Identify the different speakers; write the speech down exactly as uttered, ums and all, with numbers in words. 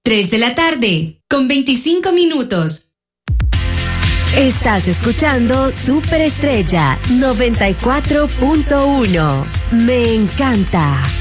Speaker 1: tres de la tarde, con veinticinco minutos.
Speaker 2: Estás escuchando Superestrella noventa y cuatro punto uno. Me encanta.